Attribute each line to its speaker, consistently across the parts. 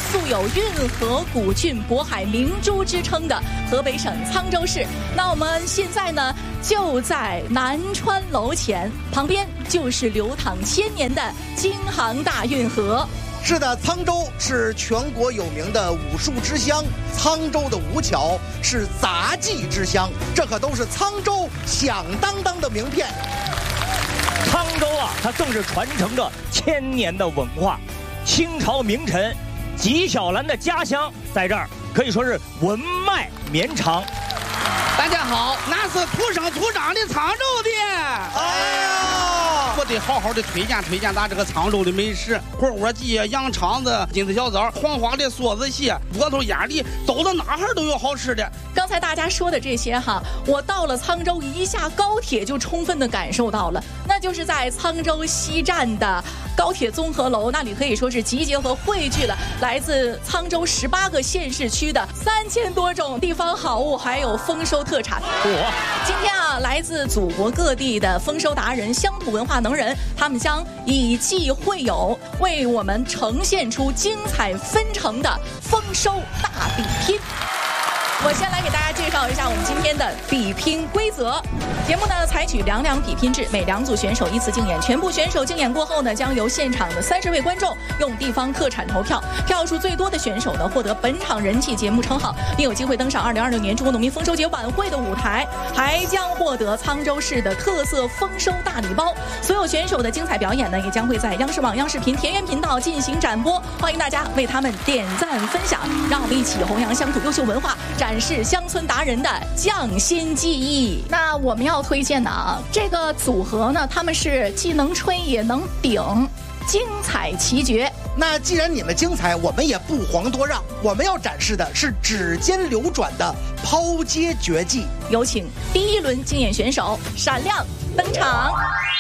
Speaker 1: 素有运河古郡、渤海明珠之称的河北省沧州市。那我们现在呢，就在南川楼前，旁边就是流淌千年的京杭大运河。
Speaker 2: 是的，沧州是全国有名的武术之乡，沧州的吴桥是杂技之乡，这可都是沧州响当当的名片。
Speaker 3: 沧州啊，它正是传承着千年的文化。清朝名臣纪晓岚的家乡在这儿，可以说是文脉绵长。
Speaker 4: 大家好，那是土生土长的沧州的。哎呀，我得好好的推荐咱这个沧州的美食：火锅鸡、羊肠子、金丝小枣、黄花的梭子蟹、窝头鸭梨，走到哪儿都有好吃的。
Speaker 1: 刚才大家说的这些哈，我到了沧州，一下高铁就充分的感受到了，那就是在沧州西站的高铁综合楼，那里可以说是集结和汇聚了来自沧州18个县市区的3000多种地方好物，还有丰收特产。今天啊，来自祖国各地的丰收达人、乡土文化能人，他们将以技会友，为我们呈现出精彩纷呈的丰收大比拼。我先来给大家介绍一下我们今天的比拼规则。节目呢采取2-2比拼制，每2组选手依次竞演，全部选手竞演过后呢，将由现场的30位观众用地方特产投票，票数最多的选手呢获得本场人气节目称号，并有机会登上2026年中国农民丰收节晚会的舞台，还将获得沧州市的特色丰收大礼包。所有选手的精彩表演呢，也将会在央视网、央视频、田园频道进行展播，欢迎大家为他们点赞分享，让我们一起弘扬乡土优秀文化，展示乡村达人的匠心技艺。那我们要推荐的啊，这个组合呢，他们是既能吹也能顶，精彩奇绝。
Speaker 2: 那既然你们精彩，我们也不遑多让，我们要展示的是指尖流转的抛接绝技。
Speaker 1: 有请第1轮竞演选手闪亮登场。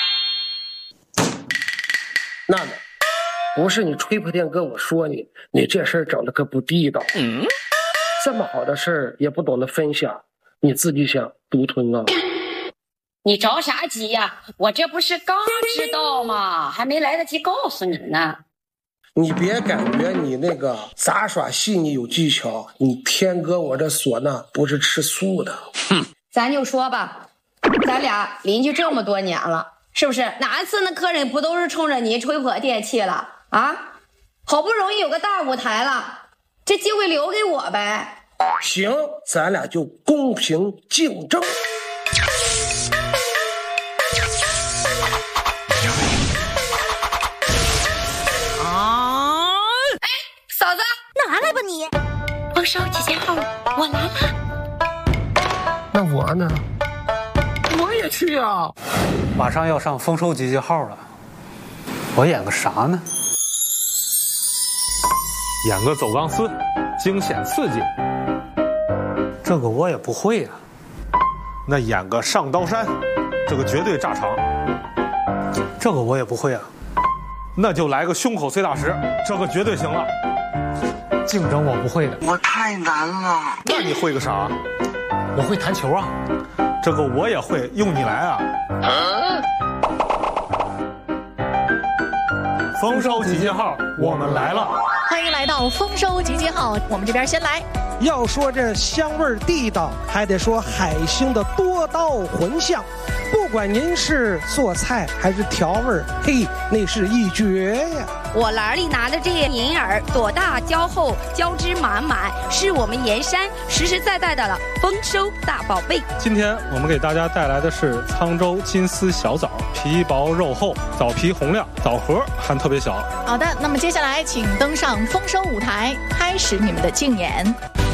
Speaker 5: 娜娜，不是你吹破天跟我说你这事儿整的可不地道。这么好的事儿也不懂得分享，你自己想独吞啊？
Speaker 6: 你着啥急呀？我这不是刚知道吗？还没来得及告诉你呢。
Speaker 5: 你别感觉你那个杂耍细腻有技巧，你天哥我这唢呐不是吃素的。
Speaker 6: 咱就说吧，咱俩邻居这么多年了，是不是？哪次那客人不都是冲着你吹破电器了啊？好不容易有个大舞台了，这机会留给我呗。
Speaker 5: 行，咱俩就公平竞争。
Speaker 6: 嫂子，拿来吧你。丰收几件号，我来了。
Speaker 5: 那我呢？我也去啊！
Speaker 7: 马上要上丰收集结号了，我演个啥呢？
Speaker 8: 演个走钢丝，惊险刺激。
Speaker 7: 这个我也不会呀。
Speaker 8: 那演个上刀山，这个绝对炸场。
Speaker 7: 这个我也不会啊。
Speaker 8: 那就来个胸口碎大石，这个绝对行了。
Speaker 7: 竞争我不会的，
Speaker 9: 我太难了。
Speaker 8: 那你会个啥？
Speaker 7: 我会弹球啊。
Speaker 8: 这个我也会，用你来啊。丰收集结号，我们来了。
Speaker 1: 欢迎来到丰收集结号，我们这边先来。
Speaker 10: 要说这香味地道，还得说海星的多刀混香。不管您是做菜还是调味，嘿，那是一绝呀！
Speaker 6: 我篮里拿的这个银耳，朵大胶厚，胶质满满，是我们盐山实实在在的丰收大宝贝。
Speaker 8: 今天我们给大家带来的是沧州金丝小枣，皮薄肉厚，枣皮红亮，枣核还特别小。
Speaker 1: 好的，那么接下来请登上丰收舞台，开始你们的竞演。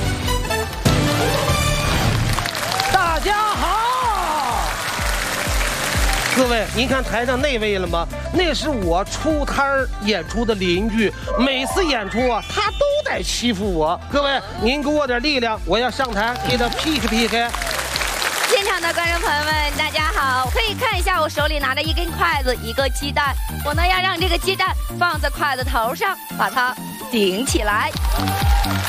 Speaker 10: 大家好，各位，您看台上那位了吗？那是我出摊演出的邻居，每次演出啊，他都得欺负我。各位，您给我点力量，我要上台给他 PK。
Speaker 6: 现场的观众朋友们，大家好，可以看一下我手里拿的一根筷子，一个鸡蛋，我呢要让这个鸡蛋放在筷子头上，把它顶起来。